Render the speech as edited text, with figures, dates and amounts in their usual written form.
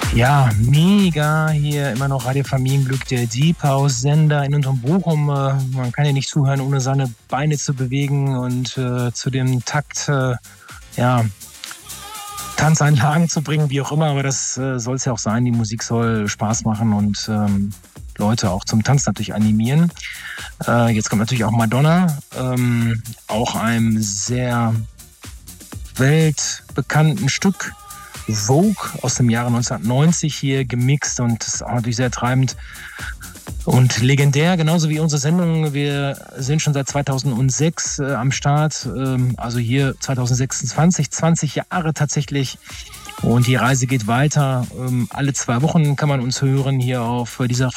Ja, mega. Hier immer noch Radio Familienglück, der Deep House Sender in unserem Bochum. Man kann ja nicht zuhören, ohne seine Beine zu bewegen und zu dem Takt, ja, Tanzeinlagen zu bringen, wie auch immer. Aber das soll es ja auch sein. Die Musik soll Spaß machen und Leute auch zum Tanz natürlich animieren. Jetzt kommt natürlich auch Madonna, auch einem sehr weltbekannten Stück. Vogue aus dem Jahre 1990 hier gemixt und das ist auch natürlich sehr treibend und legendär, genauso wie unsere Sendung. Wir sind schon seit 2006 am Start, also hier 2026, 20 Jahre tatsächlich. Und die Reise geht weiter. Alle 2 Wochen kann man uns hören hier auf dieser